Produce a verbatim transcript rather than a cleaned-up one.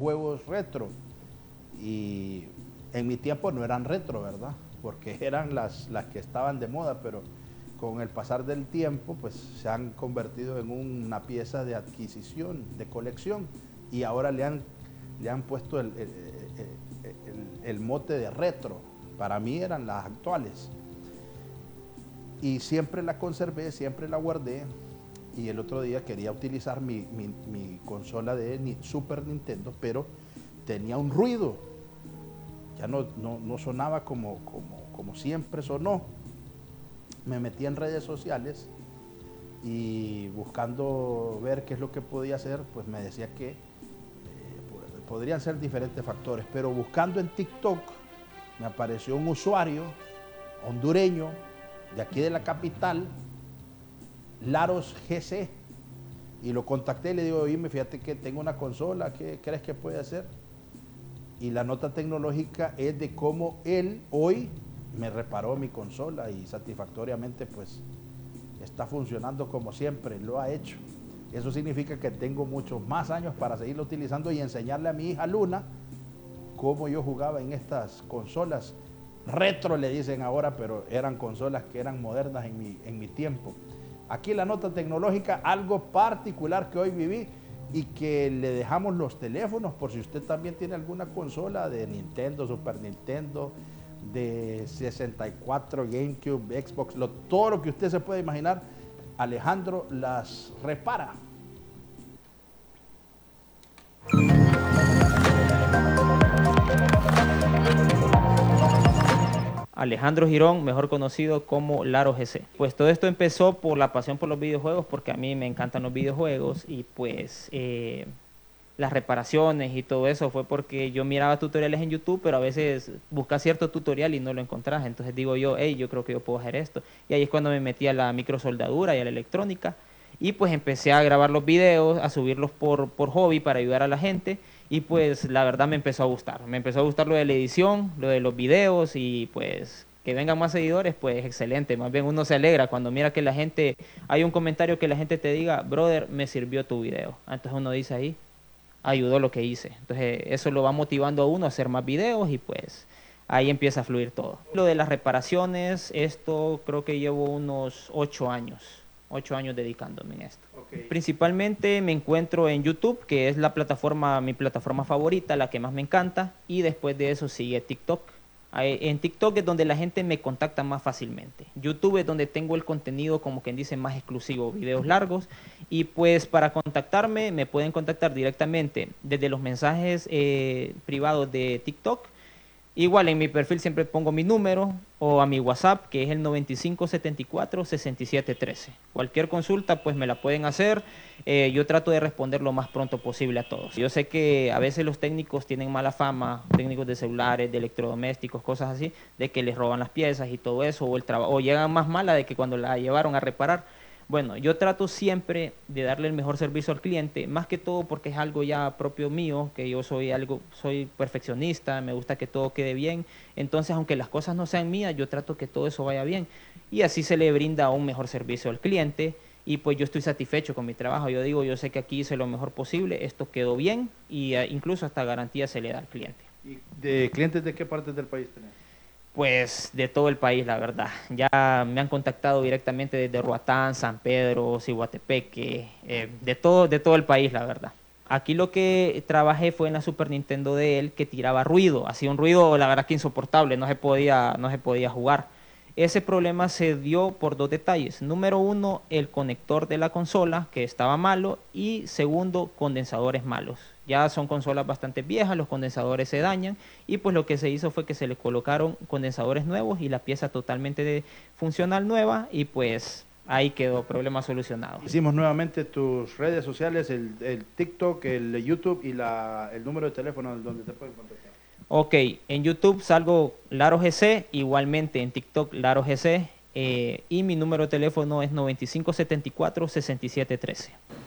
juegos retro. Y en mi tiempo no eran retro, ¿verdad? Porque eran las, las que estaban de moda, pero con el pasar del tiempo, pues se han convertido en una pieza de adquisición, de colección, y ahora le han, le han puesto el, el, el, el mote de retro. Para mí eran las actuales. Y siempre la conservé, siempre la guardé, y el otro día quería utilizar mi, mi, mi consola de Super Nintendo, pero tenía un ruido, ya no, no, no sonaba como, como, como siempre sonó. Me metí en redes sociales y buscando ver qué es lo que podía hacer, pues me decía que eh, podrían ser diferentes factores, pero buscando en TikTok me apareció un usuario hondureño de aquí de la capital, Laros G C, y lo contacté y le digo, oye, fíjate que tengo una consola, ¿qué crees que puede hacer? Y la nota tecnológica es de cómo él hoy me reparó mi consola y satisfactoriamente pues está funcionando como siempre lo ha hecho. Eso significa que tengo muchos más años para seguirlo utilizando y enseñarle a mi hija Luna cómo yo jugaba en estas consolas retro, le dicen ahora, pero eran consolas que eran modernas en mi, en mi tiempo. Aquí la nota tecnológica, algo particular que hoy viví y que le dejamos los teléfonos por si usted también tiene alguna consola de Nintendo, Super Nintendo, de sesenta y cuatro, GameCube, Xbox, lo, todo lo que usted se puede imaginar, Alejandro las repara. Alejandro Girón, mejor conocido como Laro G C. Pues todo esto empezó por la pasión por los videojuegos, porque a mí me encantan los videojuegos y pues eh, las reparaciones y todo eso fue porque yo miraba tutoriales en YouTube, pero a veces buscas cierto tutorial y no lo encontrás. Entonces digo yo, hey, yo creo que yo puedo hacer esto. Y ahí es cuando me metí a la microsoldadura y a la electrónica. Y pues empecé a grabar los videos, a subirlos por, por hobby para ayudar a la gente. Y pues la verdad me empezó a gustar. Me empezó a gustar lo de la edición, lo de los videos y pues que vengan más seguidores, pues excelente. Más bien uno se alegra cuando mira que la gente, hay un comentario que la gente te diga, brother, me sirvió tu video. Entonces uno dice ahí, ayudó lo que hice. Entonces eso lo va motivando a uno a hacer más videos y pues ahí empieza a fluir todo. Lo de las reparaciones, esto creo que llevo unos ocho años, ocho años dedicándome en esto. Okay. Principalmente me encuentro en YouTube, que es la plataforma, mi plataforma favorita, la que más me encanta, y después de eso sigue TikTok. En TikTok es donde la gente me contacta más fácilmente. YouTube es donde tengo el contenido, como quien dice, más exclusivo, videos largos. Y pues para contactarme, me pueden contactar directamente desde los mensajes eh, privados de TikTok. Igual en mi perfil siempre pongo mi número o a mi WhatsApp, que es el noventa y cinco setenta y cuatro sesenta y siete trece. Cualquier consulta pues me la pueden hacer. Eh, yo trato de responder lo más pronto posible a todos. Yo sé que a veces los técnicos tienen mala fama, técnicos de celulares, de electrodomésticos, cosas así, de que les roban las piezas y todo eso, o, el o llegan más mala de que cuando la llevaron a reparar. Bueno, yo trato siempre de darle el mejor servicio al cliente, más que todo porque es algo ya propio mío, que yo soy algo, soy perfeccionista, me gusta que todo quede bien. Entonces, aunque las cosas no sean mías, yo trato que todo eso vaya bien. Y así se le brinda un mejor servicio al cliente y pues yo estoy satisfecho con mi trabajo. Yo digo, yo sé que aquí hice lo mejor posible, esto quedó bien y uh, incluso hasta garantía se le da al cliente. ¿Y de clientes de qué partes del país tenés? Pues de todo el país, la verdad. Ya me han contactado directamente desde Roatán, San Pedro, Ciguatepeque, eh, de, todo, de todo el país, la verdad. Aquí lo que trabajé fue en la Super Nintendo de él, que tiraba ruido. Hacía un ruido, la verdad, que insoportable, no se podía, no se podía jugar. Ese problema se dio por dos detalles. Número uno, el conector de la consola, que estaba malo, y segundo, condensadores malos. Ya son consolas bastante viejas, los condensadores se dañan, y pues lo que se hizo fue que se le colocaron condensadores nuevos y la pieza totalmente de funcional nueva, y pues ahí quedó, problema solucionado. Hicimos nuevamente tus redes sociales, el, el TikTok, el YouTube y la, el número de teléfono donde te pueden contactar. Ok, en YouTube salgo Laro G C, igualmente en TikTok Laro G C, eh, y mi número de teléfono es noventa y cinco setenta y cuatro sesenta y siete trece.